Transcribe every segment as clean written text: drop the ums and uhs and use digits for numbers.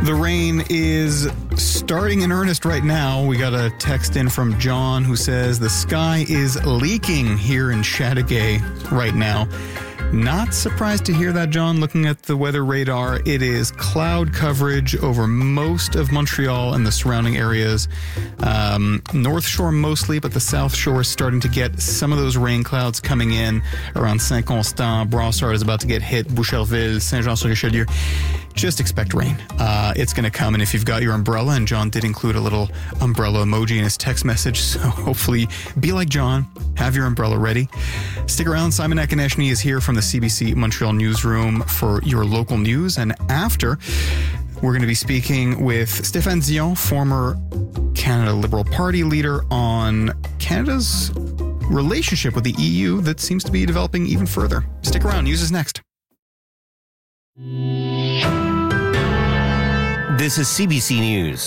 The rain is starting in earnest right now. We got a text in from John who says the sky is leaking here in Chateauguay right now. Not surprised to hear that, John. Looking at the weather radar, it is cloud coverage over most of Montreal and the surrounding areas. North Shore mostly, but the South Shore is starting to get some of those rain clouds coming in around Saint-Constant. Brossard is about to get hit. Boucherville, Saint-Jean-sur-Richelieu. Just expect rain. It's going to come, and if you've got your umbrella, and John did include a little umbrella emoji in his text message, so hopefully be like John, have your umbrella ready. Stick around. Simon Akonechny is here from the CBC Montreal newsroom for your local news, and after, we're going to be speaking with Stéphane Dion, former Canada Liberal Party leader, on Canada's relationship with the EU that seems to be developing even further. Stick around. News is next. This is CBC News.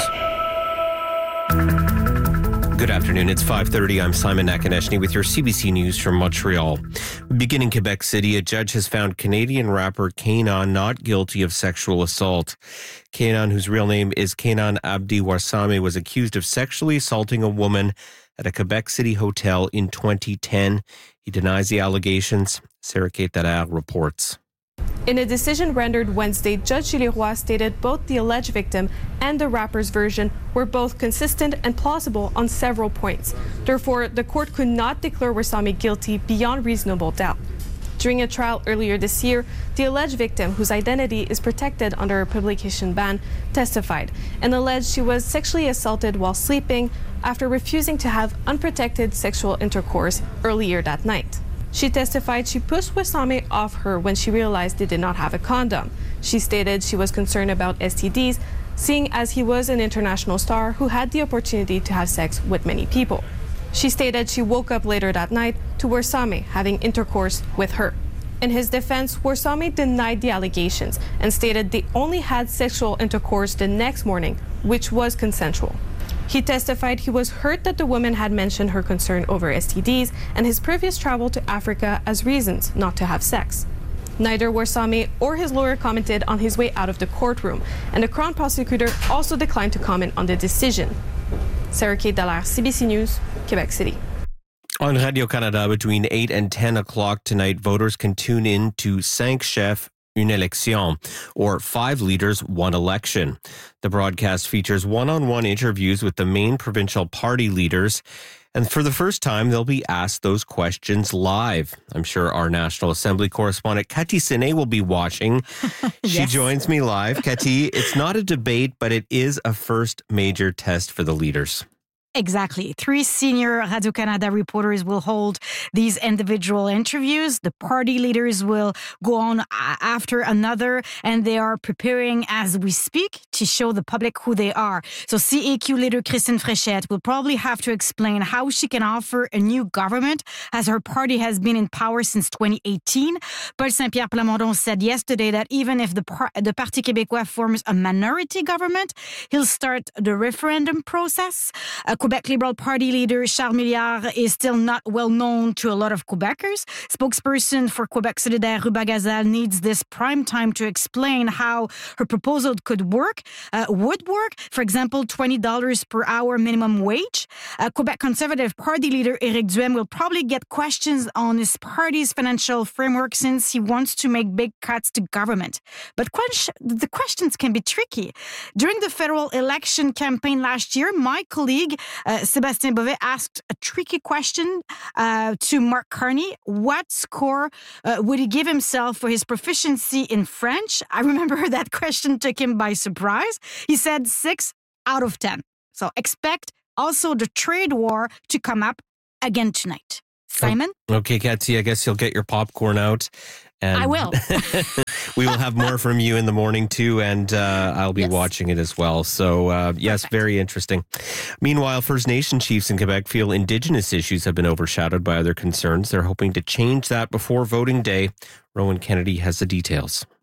Good afternoon. It's 5:30. I'm Simon Akonechny with your CBC News from Montreal. Beginning in Quebec City, a judge has found Canadian rapper K'naan not guilty of sexual assault. K'naan, whose real name is K'naan Abdi Warsame, was accused of sexually assaulting a woman at a Quebec City hotel in 2010. He denies the allegations. Sarah Kate Dallaire reports. In a decision rendered Wednesday, Judge Gilles Roy stated both the alleged victim and the rapper's version were both consistent and plausible on several points. Therefore, the court could not declare Warsame guilty beyond reasonable doubt. During a trial earlier this year, the alleged victim, whose identity is protected under a publication ban, testified and alleged she was sexually assaulted while sleeping after refusing to have unprotected sexual intercourse earlier that night. She testified she pushed Warsame off her when she realized they did not have a condom. She stated she was concerned about STDs, seeing as he was an international star who had the opportunity to have sex with many people. She stated she woke up later that night to Warsame having intercourse with her. In his defense, Warsame denied the allegations and stated they only had sexual intercourse the next morning, which was consensual. He testified he was hurt that the woman had mentioned her concern over STDs and his previous travel to Africa as reasons not to have sex. Neither Warsame or his lawyer commented on his way out of the courtroom, and the Crown prosecutor also declined to comment on the decision. Sarah Kate Dallaire, CBC News, Quebec City. On Radio-Canada, between 8 and 10 o'clock tonight, voters can tune in to 5 chefs, une élection, or 5 leaders, 1 election. The broadcast features one-on-one interviews with the main provincial party leaders, and for the first time, they'll be asked those questions live. I'm sure our National Assembly correspondent, Cathy Sené, will be watching. She joins me live. Cathy, it's not a debate, but it is a first major test for the leaders. Exactly. 3 senior Radio-Canada reporters will hold these individual interviews. The party leaders will go on after another, and they are preparing as we speak to show the public who they are. So CAQ leader Christine Fréchette will probably have to explain how she can offer a new government, as her party has been in power since 2018. Paul Saint-Pierre Plamondon said yesterday that even if the Parti québécois forms a minority government, he'll start the referendum process. Quebec Liberal Party leader Charles Milliard is still not well known to a lot of Quebecers. Spokesperson for Quebec Solidaire, Ruba Gazal, needs this prime time to explain how her proposal would work. For example, $20 per hour minimum wage. Quebec Conservative Party leader Éric Duhaime will probably get questions on his party's financial framework since he wants to make big cuts to government. But the questions can be tricky. During the federal election campaign last year, my colleague Sébastien Bovet asked a tricky question to Mark Carney. What score would he give himself for his proficiency in French? I remember that question took him by surprise. He said 6 out of 10. So expect also the trade war to come up again tonight. Simon? Okay, Cathy, I guess you'll get your popcorn out. And I will. We will have more from you in the morning, too, and I'll be watching it as well. So, yes, very interesting. Meanwhile, First Nation chiefs in Quebec feel Indigenous issues have been overshadowed by other concerns. They're hoping to change that before voting day. Rowan Kennedy has the details.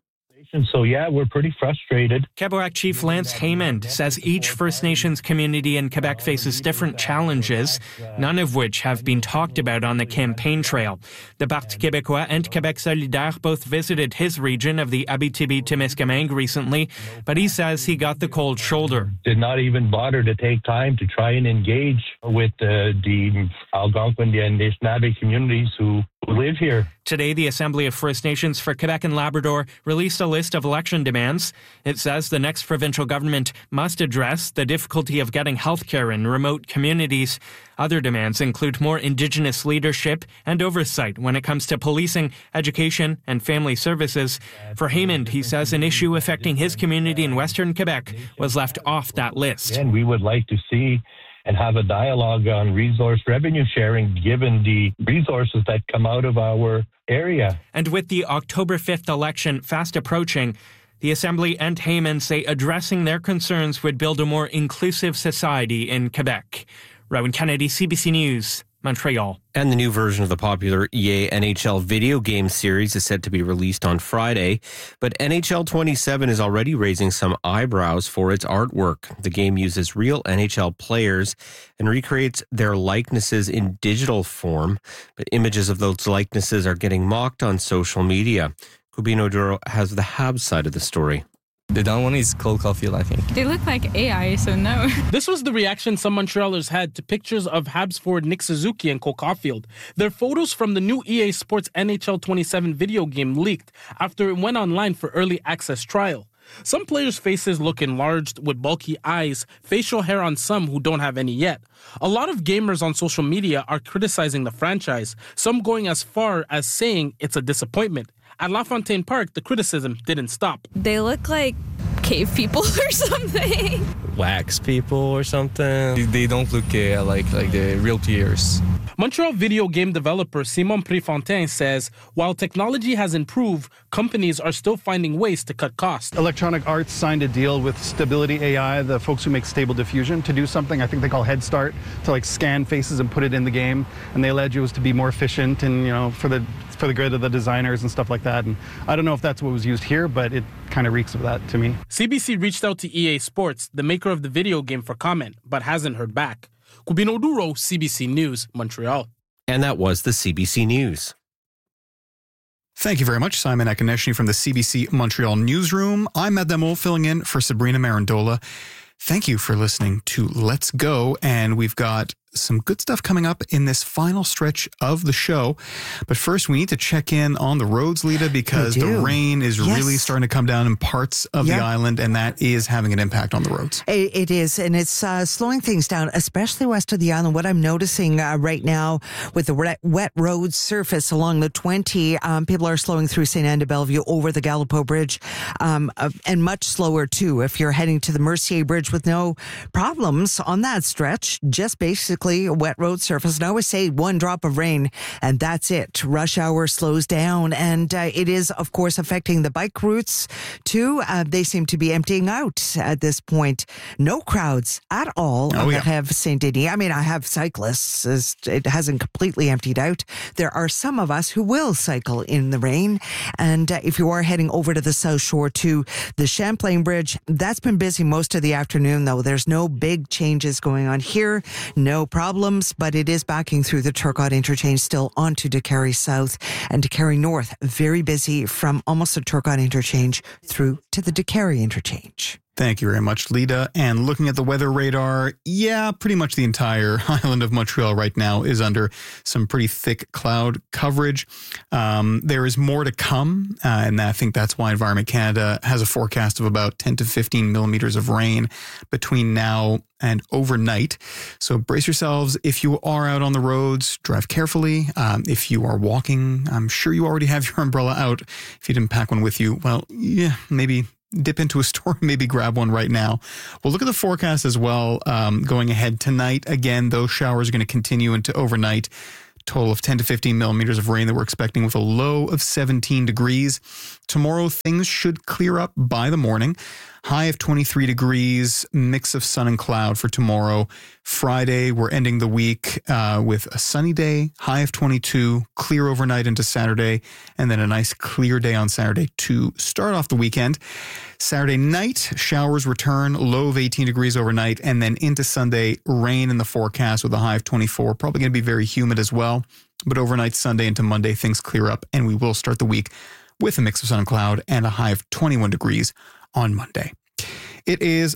So, yeah, we're pretty frustrated. Kabuak Chief Lance Haymond says each First Nations community in Quebec faces different challenges, none of which have been talked about on the campaign trail. The Parti Québécois and Québec Solidaire both visited his region of the Abitibi-Témiscamingue recently, but he says he got the cold shoulder. Did not even bother to take time to try and engage with the Algonquin and Anishinaabe communities who live here. Today, the Assembly of First Nations for Quebec and Labrador released a list of election demands. It says the next provincial government must address the difficulty of getting health care in remote communities. Other demands include more Indigenous leadership and oversight when it comes to policing, education, and family services. For Haymond, he says an issue affecting his community in Western Quebec was left off that list. And we would like to see and have a dialogue on resource revenue sharing given the resources that come out of our area. And with the October 5th election fast approaching, the Assembly and Haymond say addressing their concerns would build a more inclusive society in Quebec. Rowan Kennedy, CBC News, Montreal. And the new version of the popular EA NHL video game series is set to be released on Friday. But NHL 27 is already raising some eyebrows for its artwork. The game uses real NHL players and recreates their likenesses in digital form. But images of those likenesses are getting mocked on social media. Cubino Duro has the Habs side of the story. The down one is Cole Caulfield, I think. They look like AI, so no. This was the reaction some Montrealers had to pictures of Habs forward Nick Suzuki and Cole Caulfield. Their photos from the new EA Sports NHL 27 video game leaked after it went online for early access trial. Some players' faces look enlarged with bulky eyes, facial hair on some who don't have any yet. A lot of gamers on social media are criticizing the franchise, some going as far as saying it's a disappointment. At LaFontaine Park, the criticism didn't stop. They look like cave people or something. Wax people or something. They don't look like the real players. Montreal video game developer Simon Préfontaine says while technology has improved, companies are still finding ways to cut costs. Electronic Arts signed a deal with Stability AI, the folks who make Stable Diffusion, to do something I think they call Head Start, to scan faces and put it in the game. And they allege it was to be more efficient and for the good of the designers and stuff like that. And I don't know if that's what was used here, but it kind of reeks of that to me. CBC reached out to EA Sports, the maker of the video game, for comment, but hasn't heard back. Cubino Duro, CBC News, Montreal. And that was the CBC News. Thank you very much, Simon Akoneshny from the CBC Montreal newsroom. I'm Matt Demol, filling in for Sabrina Marandola. Thank you for listening to Let's Go, and we've got some good stuff coming up in this final stretch of the show. But first, we need to check in on the roads, Lita, because the rain is really starting to come down in parts of the island, and that is having an impact on the roads. It is, and it's slowing things down, especially west of the island. What I'm noticing right now with the wet road surface along the 20, people are slowing through St. Anne de Bellevue over the Gallipo Bridge, and much slower, too, if you're heading to the Mercier Bridge with no problems on that stretch, just basically a wet road surface. And I always say one drop of rain and that's it. Rush hour slows down, and it is, of course, affecting the bike routes too. They seem to be emptying out at this point. No crowds at all that have St. Denis. I mean, I have cyclists. It hasn't completely emptied out. There are some of us who will cycle in the rain. And if you are heading over to the South Shore to the Champlain Bridge, that's been busy most of the afternoon, though. There's no big changes going on here. No problems, but it is backing through the Turcotte interchange still onto DeCarry South and DeCarry North. Very busy from almost the Turcotte interchange through to the DeCarry interchange. Thank you very much, Lita. And looking at the weather radar, pretty much the entire island of Montreal right now is under some pretty thick cloud coverage. There is more to come, and I think that's why Environment Canada has a forecast of about 10 to 15 millimeters of rain between now and overnight. So brace yourselves. If you are out on the roads, drive carefully. If you are walking, I'm sure you already have your umbrella out. If you didn't pack one with you, maybe dip into a store, maybe grab one right now. We'll look at the forecast as well going ahead tonight. Again, those showers are going to continue into overnight. Total of 10 to 15 millimeters of rain that we're expecting with a low of 17 degrees. Tomorrow, things should clear up by the morning. high of 23 degrees, mix of sun and cloud for tomorrow. Friday, we're ending the week with a sunny day, high of 22, clear overnight into Saturday, and then a nice clear day on Saturday to start off the weekend. Saturday night, showers return, low of 18 degrees overnight, and then into Sunday, rain in the forecast with a high of 24. Probably going to be very humid as well. But overnight, Sunday into Monday, things clear up, and we will start the week with a mix of sun and cloud and a high of 21 degrees on Monday. It is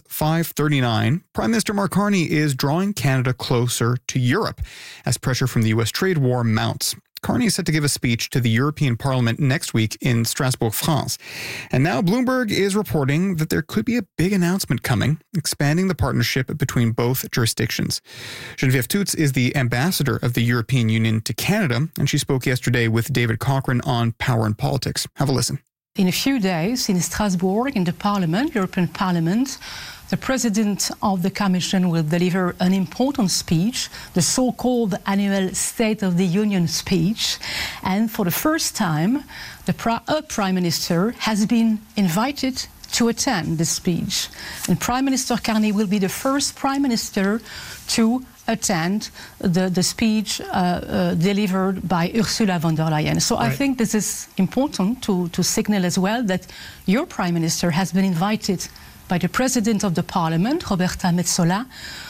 5:39. Prime Minister Mark Carney is drawing Canada closer to Europe as pressure from the U.S. trade war mounts. Carney is set to give a speech to the European Parliament next week in Strasbourg, France. And now Bloomberg is reporting that there could be a big announcement coming, expanding the partnership between both jurisdictions. Geneviève Toots is the ambassador of the European Union to Canada, and she spoke yesterday with David Cochrane on Power and Politics. Have a listen. In a few days in Strasbourg, in the Parliament, European Parliament, the President of the Commission will deliver an important speech, the so-called annual State of the Union speech. And for the first time, a Prime Minister has been invited to attend the speech. And Prime Minister Carney will be the first Prime Minister to attend the speech delivered by Ursula von der Leyen. So I think this is important to signal as well that your Prime Minister has been invited by the President of the Parliament, Roberta Metsola,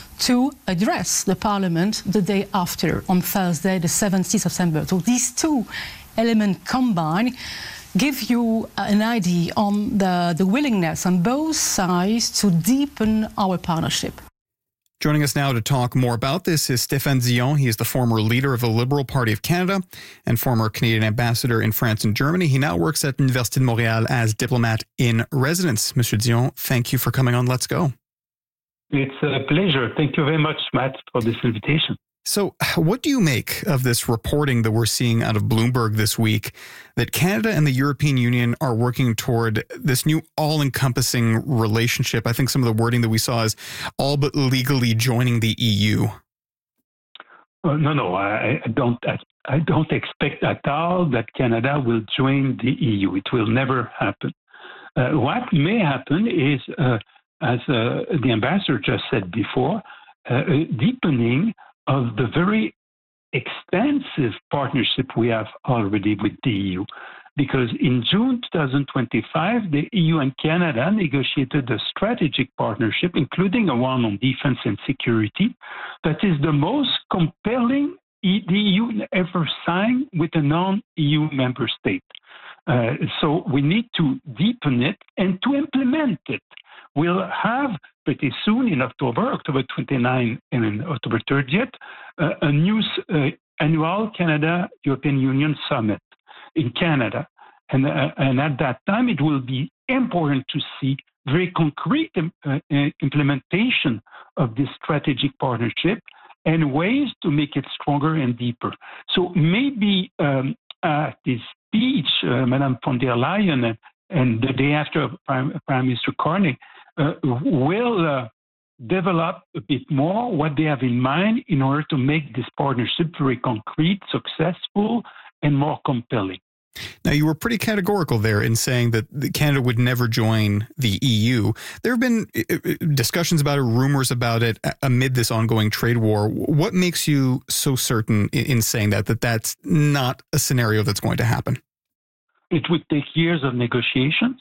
to address the Parliament the day after, on Thursday, the 17th of September. So these two elements combined give you an idea on the willingness on both sides to deepen our partnership. Joining us now to talk more about this is Stéphane Dion. He is the former leader of the Liberal Party of Canada and former Canadian ambassador in France and Germany. He now works at Université de Montréal as diplomat in residence. Monsieur Dion, thank you for coming on Let's Go. It's a pleasure. Thank you very much, Matt, for this invitation. So what do you make of this reporting that we're seeing out of Bloomberg this week that Canada and the European Union are working toward this new all-encompassing relationship? I think some of the wording that we saw is all but legally joining the EU. No, I don't expect at all that Canada will join the EU. It will never happen. What may happen is, as the ambassador just said before, a deepening of the very extensive partnership we have already with the EU. Because in June 2025, the EU and Canada negotiated a strategic partnership, including a one on defense and security, that is the most compelling the EU ever signed with a non-EU member state. So we need to deepen it and to implement it. We'll have pretty soon in October 29 and October 30th, a new annual Canada-European Union summit in Canada. And at that time, it will be important to see very concrete implementation of this strategic partnership and ways to make it stronger and deeper. So maybe at this speech, Madame von der Leyen and the day after Prime Minister Carney will develop a bit more what they have in mind in order to make this partnership very concrete, successful, and more compelling. Now, you were pretty categorical there in saying that Canada would never join the EU. There have been discussions about it, rumors about it amid this ongoing trade war. What makes you so certain in saying that that's not a scenario that's going to happen? It would take years of negotiations.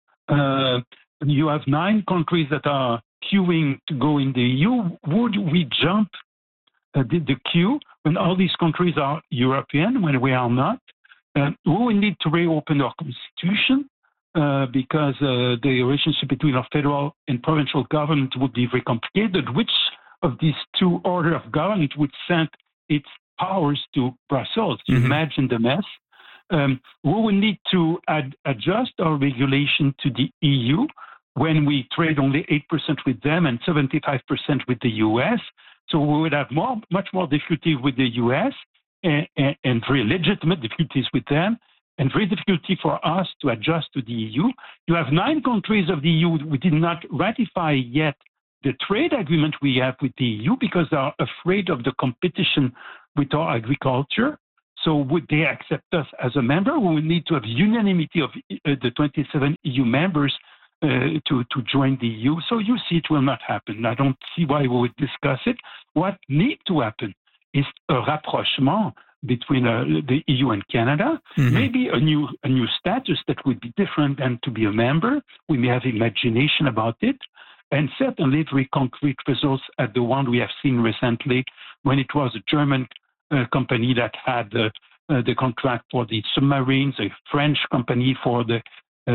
You have 9 countries that are queuing to go in the EU. Would we jump the queue when all these countries are European, when we are not? We will need to reopen our constitution because the relationship between our federal and provincial government would be very complicated. Which of these two orders of government would send its powers to Brussels? You imagine the mess. We will need to adjust our regulation to the EU when we trade only 8% with them and 75% with the US. So we would have much more difficulty with the US and very legitimate difficulties with them, and very difficulty for us to adjust to the EU. You have 9 countries of the EU who did not ratify yet the trade agreement we have with the EU because they are afraid of the competition with our agriculture. So would they accept us as a member? We would need to have unanimity of the 27 EU members to join the EU. So you see, it will not happen. I don't see why we would discuss it. What needs to happen is a rapprochement between the EU and Canada. Mm-hmm. Maybe a new status that would be different than to be a member. We may have imagination about it, and certainly very concrete results at the one we have seen recently when it was a German company that had the contract for the submarines, a French company for the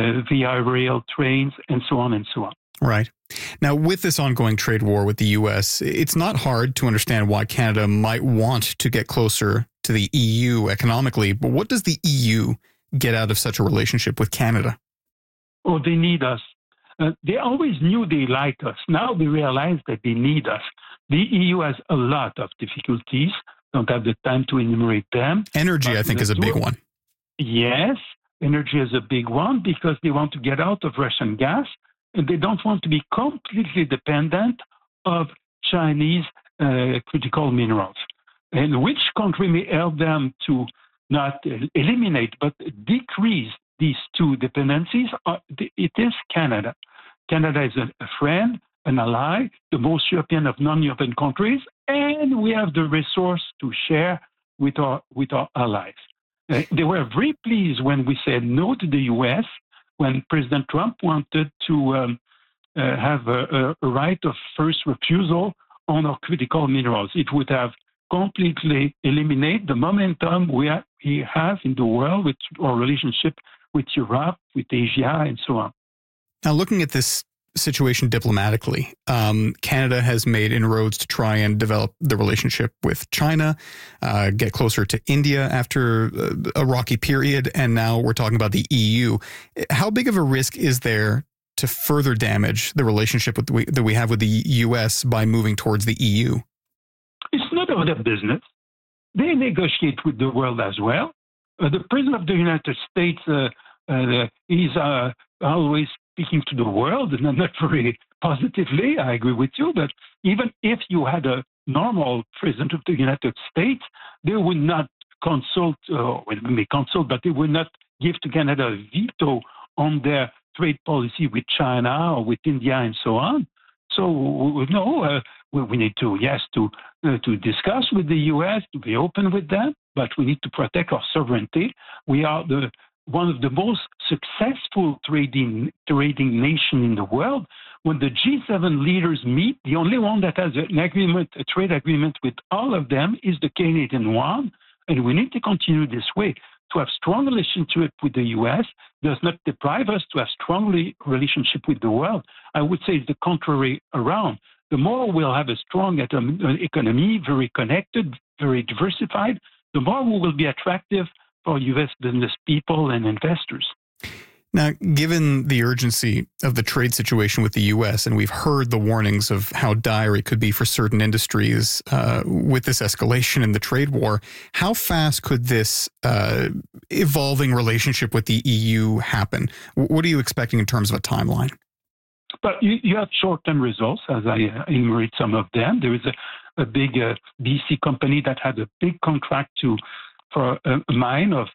via rail trains, and so on and so on. Right. Now, with this ongoing trade war with the U.S., it's not hard to understand why Canada might want to get closer to the EU economically. But what does the EU get out of such a relationship with Canada? Oh, they need us. They always knew they liked us. Now they realize that they need us. The EU has a lot of difficulties. Don't have the time to enumerate them. Energy, I think, is a big one. Yes, energy is a big one because they want to get out of Russian gas. And they don't want to be completely dependent of Chinese critical minerals. And which country may help them to not eliminate, but decrease these two dependencies? It is Canada. Canada is a friend, an ally, the most European of non-European countries, and we have the resource to share with our allies. They were very pleased when we said no to the U.S., when President Trump wanted to have a right of first refusal on our critical minerals. It would have completely eliminated the momentum we have in the world with our relationship with Europe, with Asia, and so on. Now, looking at this situation diplomatically, Canada has made inroads to try and develop the relationship with China, get closer to India after a rocky period, and now we're talking about the EU. How big of a risk is there to further damage the relationship that we have with the U.S. by moving towards the EU? It's none of their business. They negotiate with the world as well. The President of the United States is always speaking to the world, and not very positively, I agree with you, but even if you had a normal President of the United States, they would not consult, they may consult, but they would not give to Canada a veto on their trade policy with China or with India and so on. So, no, we need to discuss with the U.S., to be open with them, but we need to protect our sovereignty. We are one of the most successful trading nation in the world. When the G7 leaders meet, the only one that has a trade agreement with all of them is the Canadian one, and we need to continue this way. To have strong relationship with the U.S. does not deprive us to have strong relationship with the world. I would say it's the contrary around. The more we'll have a strong economy, very connected, very diversified, the more we will be attractive for U.S. business people and investors. Now, given the urgency of the trade situation with the U.S., and we've heard the warnings of how dire it could be for certain industries with this escalation in the trade war, how fast could this evolving relationship with the EU happen? What are you expecting in terms of a timeline? But you have short-term results, as I enumerate some of them. There is a big BC company that had a big contract for a mine of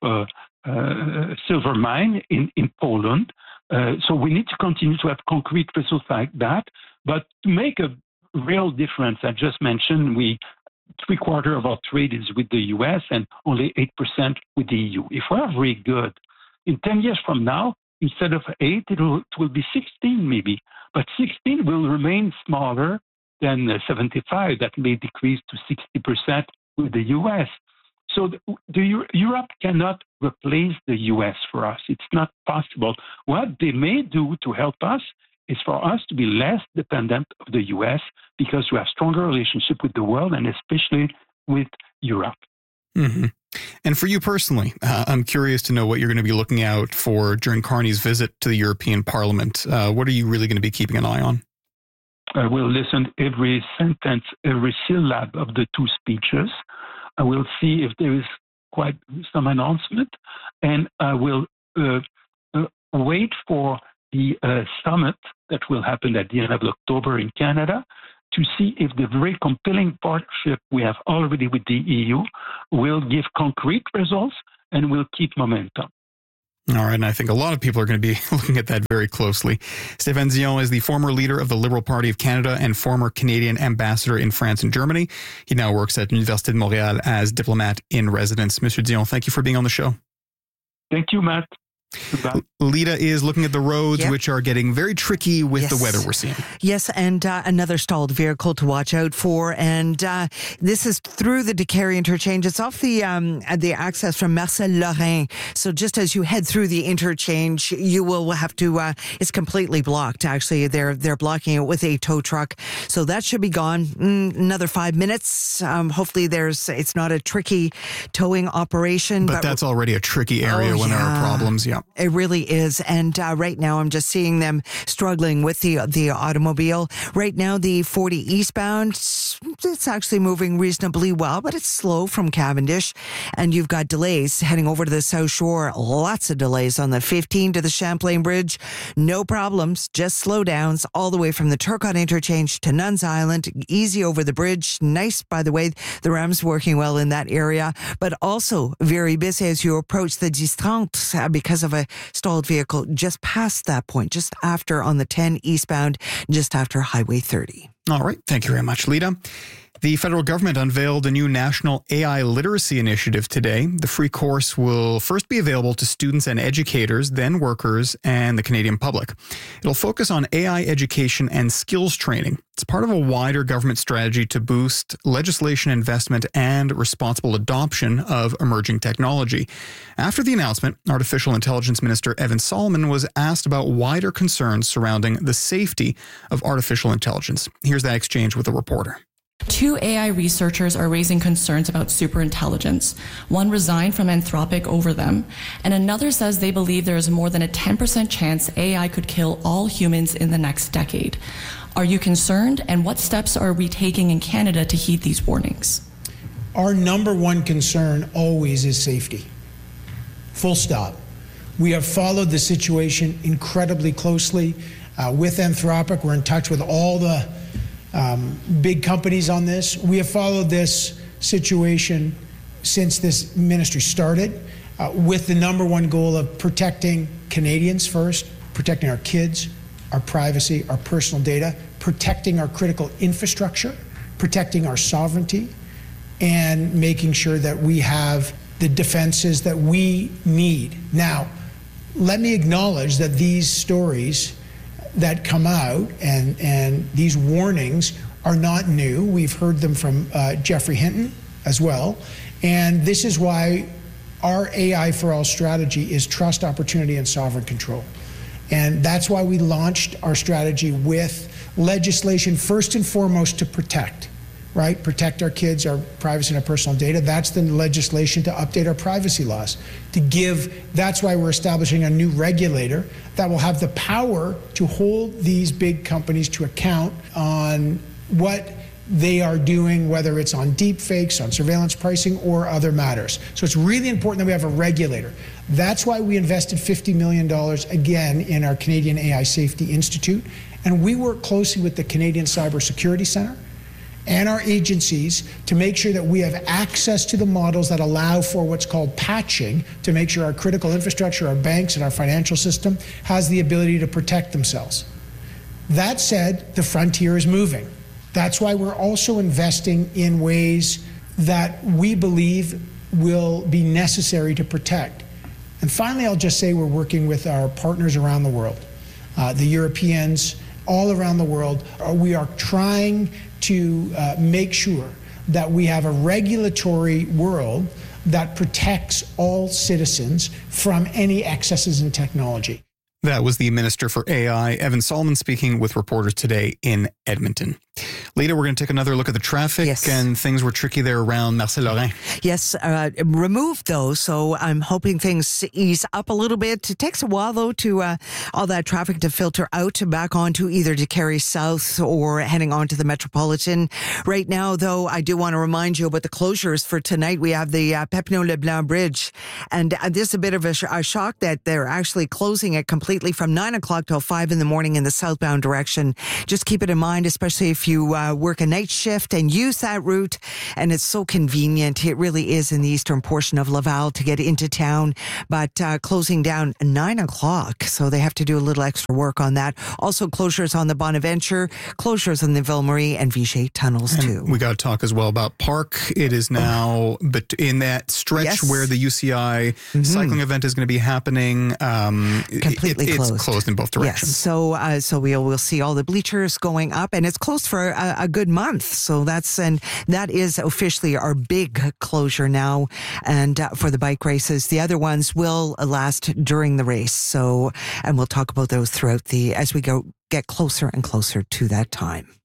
silver mine in Poland. So we need to continue to have concrete results like that. But to make a real difference, I just mentioned 3/4 of our trade is with the US and only 8% with the EU. If we are very good, in 10 years from now, instead of 8, it will be 16 maybe. But 16 will remain smaller than 75. That may decrease to 60% with the US. So Europe cannot replace the U.S. for us. It's not possible. What they may do to help us is for us to be less dependent of the U.S. because we have stronger relationship with the world and especially with Europe. Mm-hmm. And for you personally, I'm curious to know what you're going to be looking out for during Carney's visit to the European Parliament. What are you really going to be keeping an eye on? I will listen every sentence, every syllable of the two speeches. I will see if there is quite some announcement, and I will wait for the summit that will happen at the end of October in Canada to see if the very compelling partnership we have already with the EU will give concrete results and will keep momentum. All right, and I think a lot of people are going to be looking at that very closely. Stéphane Dion is the former leader of the Liberal Party of Canada and former Canadian ambassador in France and Germany. He now works at L'Université de Montréal as diplomat in residence. Monsieur Dion, thank you for being on the show. Thank you, Matt. Lita is looking at the roads, which are getting very tricky with the weather we're seeing. Yes, and another stalled vehicle to watch out for. And this is through the Décarie interchange. It's off the access from Marcel Lorrain. So just as you head through the interchange, you will have to, it's completely blocked. Actually, they're blocking it with a tow truck. So that should be gone. Another 5 minutes. Hopefully it's not a tricky towing operation. But that's already a tricky area when there are problems. Yeah. It really is. And right now I'm just seeing them struggling with the automobile. Right now, the 40 eastbound, it's actually moving reasonably well, but it's slow from Cavendish. And you've got delays heading over to the South Shore. Lots of delays on the 15 to the Champlain Bridge. No problems, just slowdowns all the way from the Turcotte interchange to Nuns Island. Easy over the bridge. Nice, by the way. The REM's working well in that area, but also very busy as you approach the 10-30 because of a stalled vehicle just past that point, just after on the 10 eastbound, just after Highway 30. All right. Thank you very much, Lita. The federal government unveiled a new national AI literacy initiative today. The free course will first be available to students and educators, then workers, and the Canadian public. It'll focus on AI education and skills training. It's part of a wider government strategy to boost legislation investment and responsible adoption of emerging technology. After the announcement, Artificial Intelligence Minister Evan Solomon was asked about wider concerns surrounding the safety of artificial intelligence. Here's that exchange with a reporter. 2 AI researchers are raising concerns about superintelligence. One resigned from Anthropic over them, and another says they believe there is more than a 10% chance AI could kill all humans in the next decade. Are you concerned, and what steps are we taking in Canada to heed these warnings? Our number one concern always is safety. Full stop. We have followed the situation incredibly closely. With Anthropic, we're in touch with all the big companies on this. We have followed this situation since this ministry started with the number one goal of protecting Canadians first, protecting our kids, our privacy, our personal data, protecting our critical infrastructure, protecting our sovereignty, and making sure that we have the defenses that we need. Now, let me acknowledge that these stories that come out and these warnings are not new. We've heard them from Geoffrey Hinton as well. And this is why our AI for All strategy is trust, opportunity, and sovereign control. And that's why we launched our strategy with legislation first and foremost to protect, right? Protect our kids, our privacy, and our personal data. That's the legislation to update our privacy laws. That's why we're establishing a new regulator that will have the power to hold these big companies to account on what they are doing, whether it's on deep fakes, on surveillance pricing, or other matters. So it's really important that we have a regulator. That's why we invested $50 million again in our Canadian AI Safety Institute. And we work closely with the Canadian Cybersecurity Centre and our agencies to make sure that we have access to the models that allow for what's called patching, to make sure our critical infrastructure, our banks, and our financial system has the ability to protect themselves. That said, the frontier is moving. That's why we're also investing in ways that we believe will be necessary to protect. And finally, I'll just say we're working with our partners around the world, the Europeans, all around the world. We are trying to make sure that we have a regulatory world that protects all citizens from any excesses in technology. That was the Minister for AI, Evan Solomon, speaking with reporters today in Edmonton. Later, we're going to take another look at the traffic, and things were tricky there around Marcel Lorrain. Yes, removed those, so I'm hoping things ease up a little bit. It takes a while, though, to all that traffic to filter out back onto either Décarie South or heading onto the Metropolitan. Right now, though, I do want to remind you about the closures for tonight. We have the Papineau-Leblanc Bridge, and this is a bit of a shock that they're actually closing it completely from 9 o'clock till 5 in the morning in the southbound direction. Just keep it in mind, especially if you work a night shift and use that route. And it's so convenient. It really is in the eastern portion of Laval to get into town, but closing down 9 o'clock. So they have to do a little extra work on that. Also closures on the Bonaventure, closures on the Ville Marie and Viger tunnels too. We got to talk as well about Park. It is now in that stretch where the UCI cycling event is going to be happening. Completely closed. It's closed in both directions. Yes. So we'll see all the bleachers going up, and it's closed for a good month. So that is officially our big closure now, and for the bike races. The other ones will last during the race. So, and we'll talk about those throughout as we get closer and closer to that time.